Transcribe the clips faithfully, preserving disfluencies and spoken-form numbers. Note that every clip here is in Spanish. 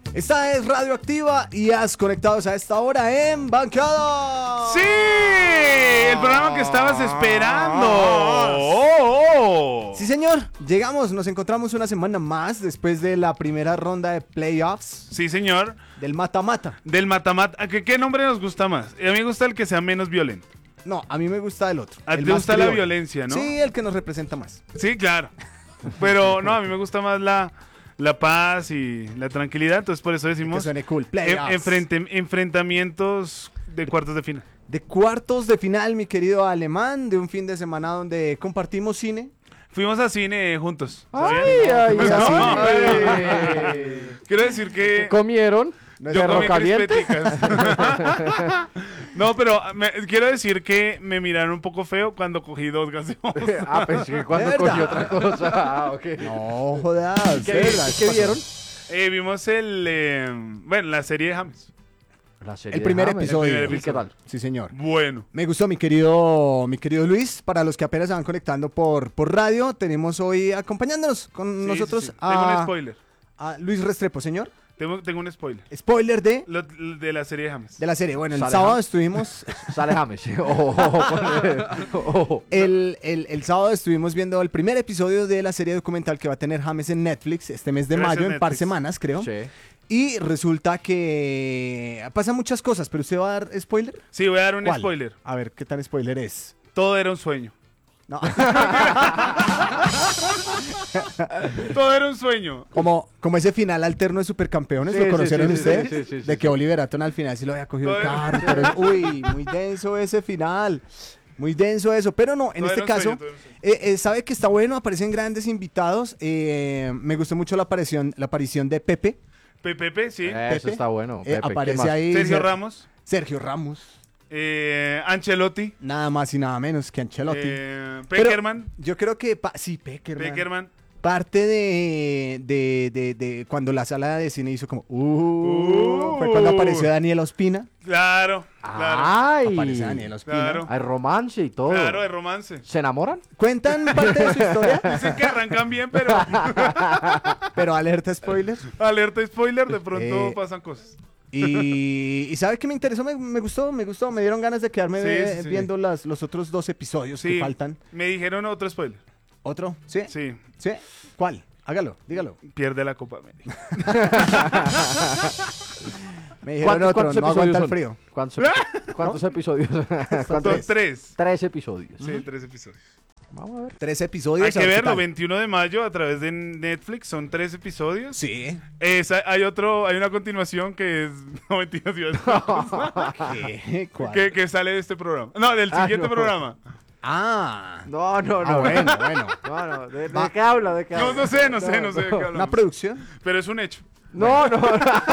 Esta es Radioactiva y has conectados a esta hora en Bancada. ¡Sí! El programa que estabas esperando. Oh, oh. Sí, señor. Llegamos, nos encontramos una semana más después de la primera ronda de playoffs. Sí, señor. Del mata-mata. Del mata-mata. ¿Qué, ¿Qué nombre nos gusta más? A mí me gusta el que sea menos violento. No, a mí me gusta el otro. A ti el te más gusta la criollo. violencia, ¿no? Sí, el que nos representa más. Sí, claro. Pero no, a mí me gusta más la, la paz y la tranquilidad. Entonces por eso decimos Que suene cool. en- Playoffs. enfrente- enfrentamientos de cuartos de final. De cuartos de final, mi querido Alemán, de un fin de semana donde compartimos cine. Fuimos a cine juntos. ¿sabían? Ay, ay, Pues ay, no, ay. Quiero decir que ¿Comieron? No, yo ¿Perro comí caliente? crispeticas. No, pero me- quiero decir que me miraron un poco feo cuando cogí dos gaseosas. Ah, pensé que cuando ¿De cogió verdad? otra cosa. Ah, ok. No, jodas. ¿Qué, ¿verdad? ¿qué pasó? vieron? Eh, vimos el, eh, bueno, la serie de James. La serie El de primer James. episodio. El primer ¿Y qué tal? Sí, señor. Bueno. Me gustó, mi querido, mi querido Luis. Para los que apenas se van conectando por, por radio, tenemos hoy acompañándonos con Sí, nosotros sí, sí. Tengo un a, spoiler. a Luis Restrepo, señor. Tengo, tengo un spoiler. Spoiler de, Lo- de la serie de James. de la serie. Bueno, el Sale sábado James. estuvimos... Sale James. Ojo, ojo, ojo, ojo. El, el, el sábado estuvimos viendo el primer episodio de la serie documental que va a tener James en Netflix este mes de Gracias, mayo, en par Netflix. semanas, creo. Sí. Y resulta que pasan muchas cosas, pero ¿usted va a dar spoiler? Sí, voy a dar un ¿Cuál? spoiler. A ver, ¿qué tan spoiler es? Todo era un sueño. No. Todo era un sueño. Como, como ese final alterno de Supercampeones, Sí, ¿lo sí, conocieron sí, sí, ustedes? sí, sí, sí, de sí. que Oliver Atom al final sí lo había cogido el Todo era- carro. Pero, uy, muy denso ese final. Muy denso eso. Pero no, en Todo este era un caso, sueño, todo era un sueño. eh, eh, sabe que está bueno, aparecen grandes invitados. eh, me gustó mucho la aparición, la aparición de Pepe. Pepe, sí. Eh, Eso Pepe, está bueno. eh, Pepe, ¿qué aparece más? ahí Sergio Ser- Ramos. Sergio Ramos. Eh, Ancelotti. Nada más y nada menos que Ancelotti. Eh, Pero Peckerman. Yo creo que, pa- sí, Peckerman. Peckerman. Parte de, de, de, de cuando la sala de cine hizo como, uh, Uh. fue cuando apareció Daniel Ospina. Claro, claro. Ay. Aparece Daniel Ospina. Claro. Hay romance y todo. Claro, de romance. ¿Se enamoran? Cuentan parte de su historia, Dicen que arrancan bien, pero pero alerta spoiler. alerta spoiler, de pronto Eh, pasan cosas. Y, y ¿sabe qué me interesó? Me, me gustó, me gustó. Me dieron ganas de quedarme Sí, ve- sí, sí. viendo las, los otros dos episodios que Sí, faltan. me dijeron otro spoiler. ¿Otro? ¿Sí? Sí, ¿Sí? ¿Cuál? Hágalo, dígalo. pierde la Copa América. Me dijeron otro, no aguanta el frío. ¿Cuántos, cuántos episodios? ¿Cuántos? Son tres. Tres episodios. Sí, tres episodios. Vamos a ver. Tres episodios. Hay que a ver qué verlo, tal. veintiuno de mayo a través de Netflix, son tres episodios. Sí. Esa- hay otro, hay una continuación que es, no mentiras, iba a decir una cosa, ¿Qué? ¿Cuál? que, que sale de este programa. No, del Ah, siguiente no. programa. Ah. No, no, no. Ah, bueno, bueno. No, no. ¿De, de Va. qué habla? ¿De qué No, habla? no sé, no sé, no sé de qué ¿Una hablamos. producción? Pero es un hecho. No, no, no.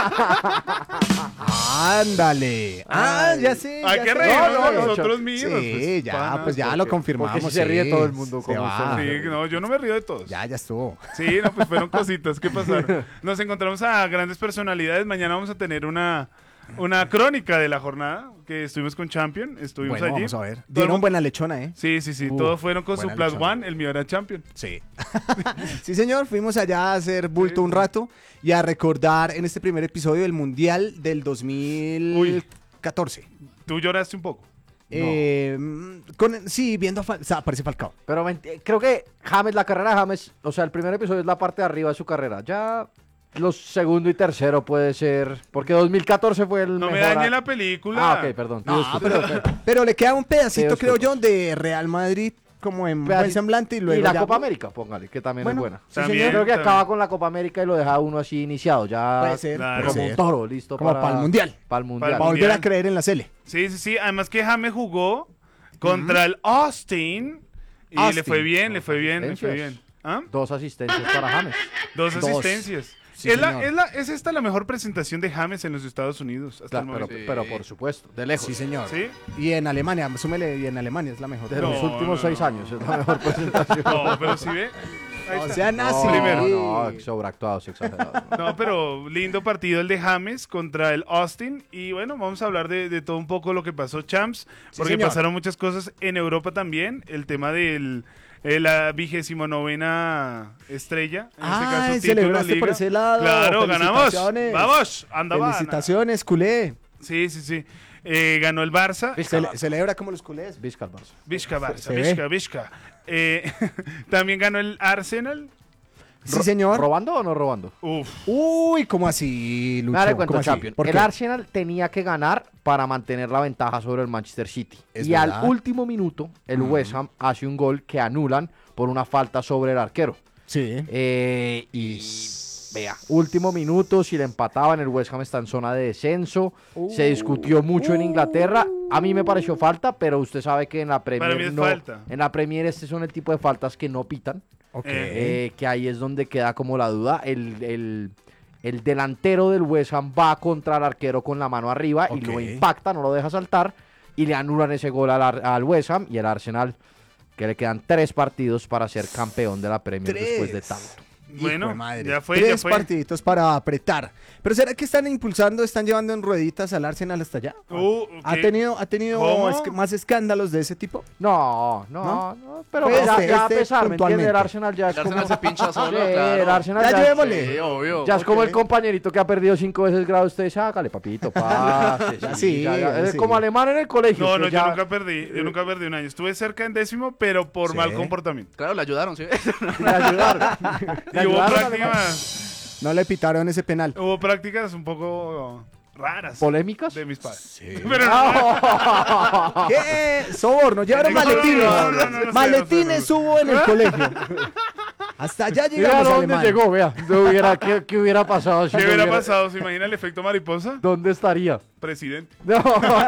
Ándale. Ah, Ay. ya sé. Hay ya que sé. reírnos No, no, de no, nosotros Sí, mismos. pues, ya, pana, pues ya porque- lo confirmamos. porque si se ríe sí, todo el mundo se como va. usted. Sí, no, yo no me río de todos. Ya, ya estuvo. Sí, no, pues fueron cositas que pasaron. Nos encontramos a grandes personalidades. Mañana vamos a tener una, una crónica de la jornada que estuvimos con Champion. Estuvimos Bueno, allí. vamos a ver. Todo el Dieron mundo- buena lechona, ¿eh? Sí, sí, sí. Uh, todos fueron con su buena Plus lechona. One. El mío era Champion. Sí. Sí, señor. Fuimos allá a hacer bulto un rato y a recordar en este primer episodio el Mundial del dos mil catorce. Tú lloraste un poco. Eh, con, sí, viendo a Fal- o sea, aparece Falcao. Pero menti- creo que James, la carrera de James, o sea, el primer episodio es la parte de arriba de su carrera. Ya los segundo y tercero puede ser, porque dos mil catorce fue el No me mejor dañe a- la película. Ah, ok, perdón. No, Disculpe. pero, pero le queda un pedacito, Dios, creo disculpa. yo, de Real Madrid como en buen Pedacito. semblante y luego y la ya- Copa América, póngale, que también Bueno, es buena. sí, También, señor. Creo que también. acaba con la Copa América y lo deja uno así iniciado, ya Puede ser, Claro. puede como un ser. toro, listo Como para, para el Mundial. Para el Mundial. Para Para el volver a Mundial. creer en la Cele. Sí, sí, sí. Además que James jugó contra el Austin y Austin. le fue bien, le fue bien, le fue Asistencias. bien. ¿Ah? Dos asistencias para James. Dos Dos. asistencias. Sí, es, la, señor. es, la, es esta la mejor presentación de James en los Estados Unidos hasta Claro, el pero, momento. pero por supuesto, de lejos. Sí, señor. ¿Sí? Y en Alemania, súmele, y en Alemania es la mejor. De No, los últimos no, seis no. años es la mejor presentación. No, pero si ve. Ahí O está. sea, nazi. No, Primero. no, sobreactuados, exagerados. ¿no? No, pero lindo partido el de James contra el Austin. Y bueno, vamos a hablar de, de todo un poco lo que pasó, Champs. Sí, Porque señor. pasaron muchas cosas en Europa también. El tema del eh, la vigésimo novena estrella. En Ah, este caso, título celebraste Liga. por ese lado. Claro, ganamos. Felicitaciones. Vamos, anda, va. Felicitaciones, culé. Sí, sí, sí. Eh, ganó el Barça. Cele- celebra como los culés. Vizca al Barça. Vizca, Barça, Se ve. Vizca, Vizca. Eh, también ganó el Arsenal. Sí, señor. ¿Robando o no robando? Uf. Uy, ¿cómo así, Lucho? Nada de cuento, ¿Cómo así? Champion. ¿Por El qué? Arsenal tenía que ganar para mantener la ventaja sobre el Manchester City. Es y verdad. al último minuto, el West Ham hace un gol que anulan por una falta sobre el arquero. Sí. Eh, y vea, último minuto, si le empataban, el West Ham está en zona de descenso. Se discutió mucho en Inglaterra. A mí me pareció falta, pero usted sabe que en la Para mí Premier es no. falta. En la Premier este son el tipo de faltas que no pitan. Ok. Eh, que ahí es donde queda como la duda. El, el- el delantero del West Ham va contra el arquero con la mano arriba y Ok. lo impacta, no lo deja saltar y le anulan ese gol al, Ar- al West Ham y el Arsenal, que le quedan tres partidos para ser campeón de la Premier Tres. después de tanto. Hijo Bueno, de madre. ya fue, Tres ya fue. partiditos para apretar. Pero ¿será que están impulsando, están llevando en rueditas al Arsenal hasta allá? Uh, ¿Ha ¿qué? tenido, ha tenido ¿Cómo? es- más escándalos de ese tipo? No, no, ¿No? no, pero Pues ya, este- ya a este pesar, ¿me entiende? puntualmente. El Arsenal ya es El Arsenal como... se pincha solo, Sí, claro. el Arsenal Ya ya, llevémosle. Sí, obvio. ya es como Ok. el compañerito que ha perdido cinco veces grado. Usted dice, hágale, papito, pase. Ya sí, ya, ya. ya Es sí. como alemán en el colegio. No, que no, ya- yo nunca perdí. Yo nunca perdí un año. Estuve cerca en décimo, pero por Sí. mal comportamiento. Claro, le ayudaron, ¿sí? Le ayudaron. Le Y hubo ayudaron al alemán. prácticas, No le pitaron ese penal. hubo prácticas un poco raras ¿Polémicas? de mis padres. Sí. Pero no, ¿Qué? Soborno, llevaron No, no, maletines. no, no, no, no sé, maletines no sé, hubo en el colegio. Hasta allá Mira llegamos, dónde alemán. llegó, vea. ¿Qué hubiera, qué, qué hubiera pasado si ¿qué no hubiera hubiera- pasado? ¿Se imagina el efecto mariposa? ¿Dónde estaría? Presidente. No.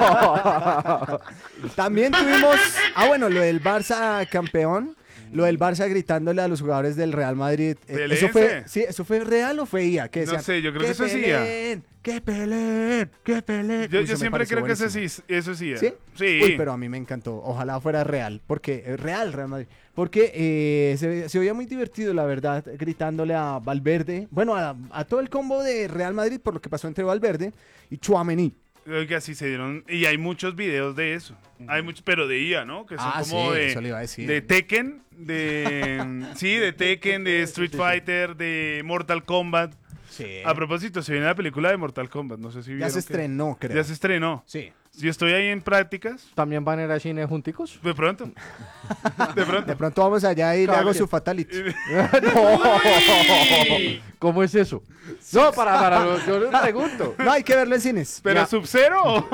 También tuvimos, ah bueno, lo del Barça campeón, lo del Barça gritándole a los jugadores del Real Madrid. eh, Del ¿Eso fue, Ese. sí, eso fue real o fue I A? Que No decían, sé, yo creo que "Que eso es I A". peleen, que peleen, que peleen. Yo, Uy, yo eso me siempre pareció creo que eso buenísimo. sí, eso sí. ¿Sí? Sí. Uy, pero a mí me encantó. Ojalá fuera real. Porque, eh, real, Real Madrid. Porque eh, se, se oía muy divertido, la verdad, gritándole a Valverde. Bueno, a, a todo el combo de Real Madrid por lo que pasó entre Valverde y Tchouaméni. Oiga, sí se dieron. Y hay muchos videos de eso. Hay muchos, pero de I A, ¿no? Que son Ah, como sí, de. eso le iba a decir. De Tekken, de. sí, de Tekken, de Street Fighter, de Mortal Kombat. Sí. A propósito, se viene la película de Mortal Kombat. No sé si Ya vieron se que- estrenó, creo. Ya se estrenó. Sí. Yo estoy ahí en prácticas. ¿También van a ir al cine junticos? De pronto. De pronto. De pronto vamos allá y le Claro hago que- su fatality. No. ¿Cómo es eso? No, para, para, yo les pregunto. No, hay que verlo en cines. ¿Pero Ya. Sub-Zero o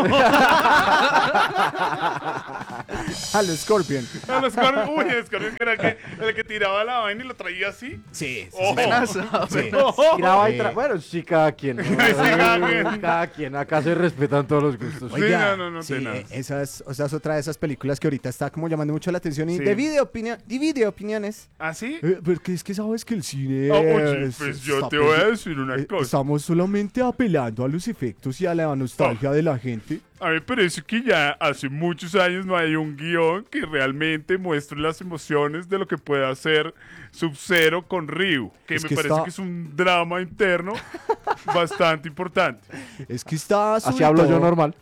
A los Scorpion. a los Scorpion? Uy, el Scorpion que era el que, el que tiraba la vaina y lo traía así. Sí. sí, Ojo. Apenas, sí. apenas. Ojo. Tiraba y Eh. tra- Bueno, sí, cada quien. ¿no? cada quien. Cada quien. Acá se respetan todos los gustos. Sí, Oiga, no, no, no, sí, tenaz. eh, esa, es, o sea, es otra de esas películas que ahorita está como llamando mucho la atención y Sí. divide, opinión, divide opiniones. ¿Ah, sí? Eh, porque es que sabes que el cine Ah, oye, es- pues yo está te voy a peli- decir una eh, cosa. Estamos solamente apelando a los efectos y a la nostalgia de la gente. A mí me parece que ya hace muchos años no hay un guión que realmente muestre las emociones de lo que puede hacer Sub-Zero con Ryu. Que Es me que parece está- que es un drama interno bastante importante. Es que está Así sobre hablo yo todo- normal.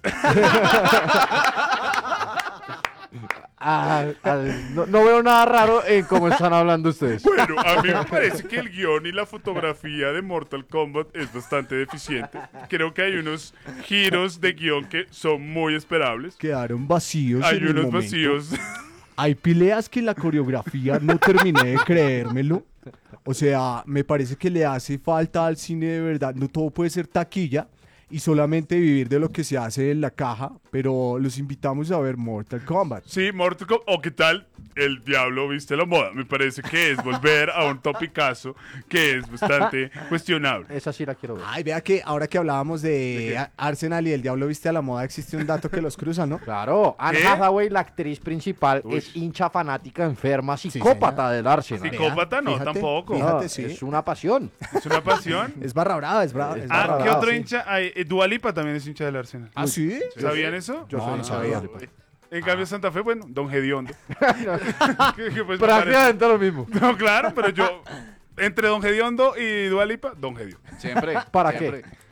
Ah, ah, no, no veo nada raro en cómo están hablando ustedes. Bueno, a mí me parece que el guión y la fotografía de Mortal Kombat es bastante deficiente. Creo que hay unos giros de guión que son muy esperables. Quedaron vacíos Hay en el unos momento. vacíos. Hay peleas que la coreografía no terminé de creérmelo. O sea, me parece que le hace falta al cine de verdad. No todo puede ser taquilla y solamente vivir de lo que se hace en la caja, pero los invitamos a ver Mortal Kombat. Sí, Mortal Kombat. ¿O qué tal? El diablo viste la moda. Me parece que es volver a un topicazo que es bastante cuestionable. Esa sí la quiero ver. Ay, vea que ahora que hablábamos de, ¿De qué? A- Arsenal y el Diablo Viste a la Moda, existe un dato que los cruza, ¿no? Claro, Anne ¿Qué? Hathaway, la actriz principal, Uy. es hincha fanática, enferma, psicópata del Arsenal. Sí, Psicópata, no, fíjate, tampoco. fíjate. No, sí. Es una pasión. Es una pasión. Es barra brava, es brava. es Ah, barra ¿qué brava, otro sí. hincha? hay? Eh, Dua Lipa también es hincha del Arsenal. ¿Ah, sí? ¿Sabían eso? Yo No, soy no hincha de sabía. Dua Lipa. En cambio, Santa Fe, bueno, Don Gediondo. Que- que pues me parece- Prácticamente lo mismo. No, claro, pero yo, entre Don Gediondo y Dua Lipa, Don Gediondo. Siempre. ¿Para siempre. qué?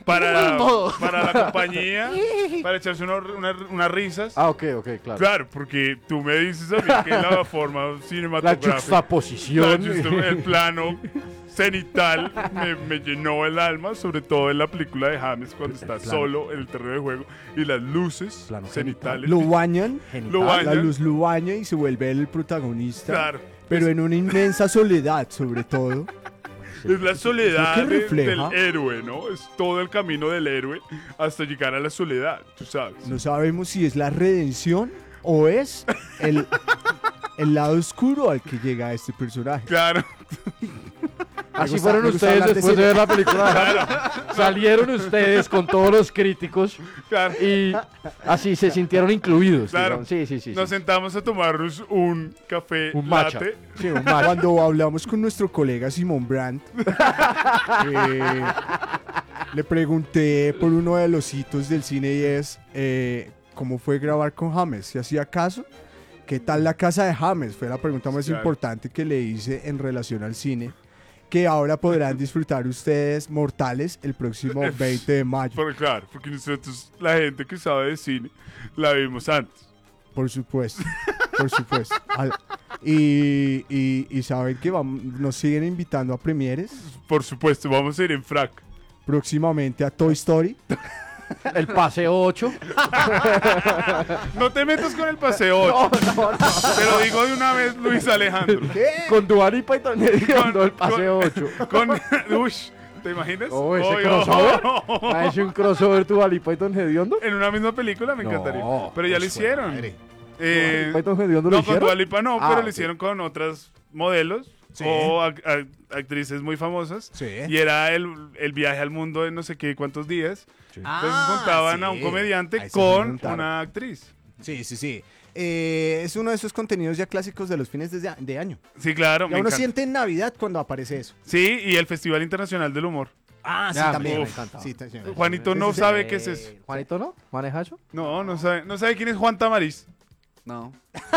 para, Todo. para la compañía, para echarse uno- una- unas risas. Ah, ok, ok, claro. Claro, porque tú me dices a mí que la forma La cinematográfica, juxtaposición. la juxta- el plano cenital me, me llenó el alma, sobre todo en la película de James cuando está plano. solo en el terreno de juego y las luces Plano cenitales. Lo bañan, Lo bañan. la luz lo baña y se vuelve él el protagonista. Claro, Pero en una inmensa soledad, sobre todo. es la soledad ¿Eso qué de- refleja? del héroe, ¿no? Es todo el camino del héroe hasta llegar a la soledad, tú sabes. No sabemos si es la redención o es el, el lado oscuro al que llega este personaje. Claro, Así gusta- fueron me gusta ustedes hablar de después de cine. ver la película. Salieron ustedes con todos los críticos claro. y así se sintieron incluidos. Claro. digamos. Sí, sí, sí. Nos sí. sentamos a tomarnos un café Un matcha. latte. Sí, un match. Cuando hablamos con nuestro colega Simón Brandt, eh, le pregunté por uno de los hitos del cine y es eh, cómo fue grabar con James, si hacía caso. ¿Qué tal la casa de James? Fue la pregunta más Claro. importante que le hice en relación al cine, que ahora podrán disfrutar ustedes mortales el próximo veinte de mayo. Pero claro, porque nosotros, la gente que sabe de cine, la vimos antes. Por supuesto, por supuesto. Al- y, y- y saben que vamos, nos siguen invitando a premieres, Por supuesto, vamos a ir en frac. próximamente a Toy Story. El paseo ocho. No te metas con el paseo ocho. Te lo digo de una vez, Luis Alejandro. Con Dualipa y Tony Hediondo, Con- el paseo ocho. Con, ush, ¿te imaginas? Oh, ese Oy, crossover. oh, oh, oh. ¿Ha hecho un crossover Dualipa y Tony Hediondo? En una misma película me No, encantaría. Pero ya lo pues, hicieron. madre. Eh, ¿Dualipa y Tony Hediondo lo no, con hicieron? Dua Lipa no, Ah, pero ok. lo hicieron con otras modelos Sí. o ac- ac- actrices muy famosas. Sí. Y era el, el viaje al mundo de no sé qué cuántos días. Entonces Ah, juntaban sí. a un comediante Ahí se con juntaron. una actriz. Sí, sí, sí. Eh, es uno de esos contenidos ya clásicos de los fines de, de año. Sí, claro. Ya me uno encanta. siente en Navidad cuando aparece eso. Sí, y el Festival Internacional del Humor. Ah, Ya, también. me Uf, encantaba. sí, también. Juanito no Ese- sabe qué es eso. Eh, ¿Juanito no? ¿Maneja eso? No, no sabe, no sabe quién es Juan Tamariz. No.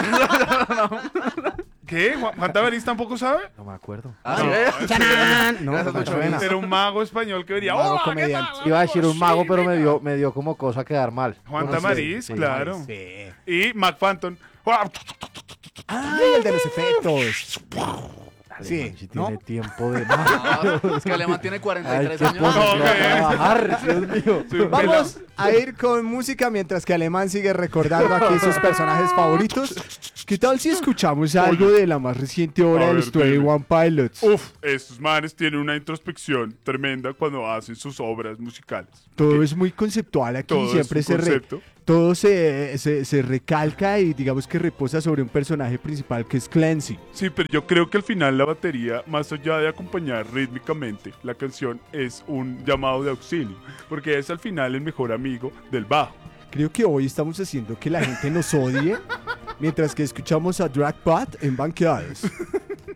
¿Qué? ¿Juan, Juan Tamariz tampoco sabe? No me acuerdo. Ah, No. ¿sí ve? ¡Tarán! No, Gracias, no mucho suena. Era un mago español que vería. Mago ¡Oh, qué comediante. tal! Iba a decir un mago, Sí, pero me venga. dio, me dio como cosa quedar mal. Juan Bueno, sí, Tamariz, sí. claro. Sí. Y Mac Phantom. ¡Ay, el de los efectos! Sí, Alemán sí ¿no? tiene tiempo de más. No, es que Alemán tiene cuarenta y Hay tres que años. ponerlo No, a ¿qué? trabajar, Dios mío. Sí, un Vamos a ir con música mientras que Alemán sigue recordando aquí sus personajes favoritos. ¿Qué tal si escuchamos algo de la más reciente obra A de ver, los Twenty One Pilots? Uf, estos manes tienen una introspección tremenda cuando hacen sus obras musicales. Todo Que es muy conceptual aquí, todo siempre es un se, re- concepto. todo se, se, se recalca y digamos que reposa sobre un personaje principal que es Clancy. Sí, pero yo creo que al final la batería, más allá de acompañar rítmicamente, la canción es un llamado de auxilio, porque es al final el mejor amigo del bajo. Creo que hoy estamos haciendo que la gente nos odie mientras que escuchamos a Dragpot en Banqueados.